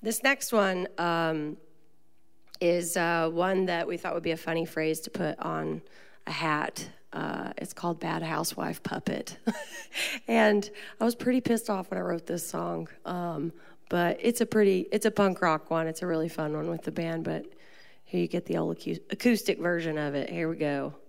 This next one is one that we thought would be a funny phrase to put on a hat. It's called Bad Housewife Puppet. And I was pretty pissed off when I wrote this song. But it's a punk rock one. It's a really fun one with the band, but here you get the old acoustic version of it. Here we go.